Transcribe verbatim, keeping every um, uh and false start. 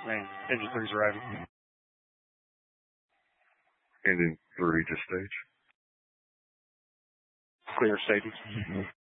Man, engine three's arriving. Engine three to stage. Clear stages.